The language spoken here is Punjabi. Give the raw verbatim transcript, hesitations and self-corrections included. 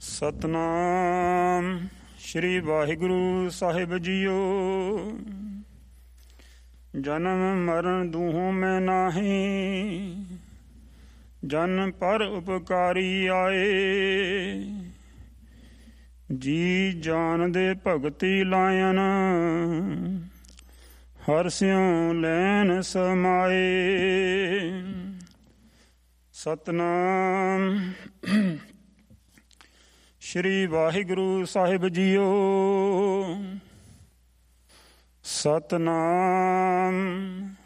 ਸਤਨਾਮ ਸ਼੍ਰੀ ਵਾਹਿਗੁਰੂ ਸਾਹਿਬ ਜੀਓ। ਜਨਮ ਮਰਨ ਦੂਹੋਂ ਮੈਂ ਨਾਹੀਂ, ਜਨ ਪਰ ਉਪਕਾਰੀ ਆਏ। ਜੀ ਜਾਨ ਦੇ ਭਗਤੀ ਲਾਇਨ, ਹਰਿ ਸਿਉ ਲੈਨ ਸਮਾਏ। ਸਤਨਾਮ ਸ਼੍ਰੀ ਵਾਹਿਗੁਰੂ ਸਾਹਿਬ ਜੀਓ। ਸਤਨਾਮ